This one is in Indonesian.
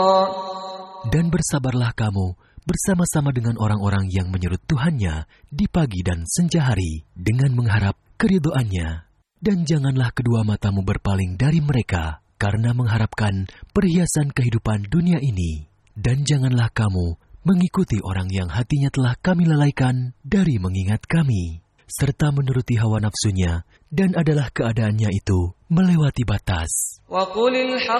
Dan bersabarlah kamu bersama-sama dengan orang-orang yang menyurut Tuhannya di pagi dan senja hari dengan mengharap keridhoannya. Dan janganlah kedua matamu berpaling dari mereka karena mengharapkan perhiasan kehidupan dunia ini. Dan janganlah kamu mengikuti orang yang hatinya telah kami lalaikan dari mengingat kami, serta menuruti hawa nafsunya, dan adalah keadaannya itu melewati batas.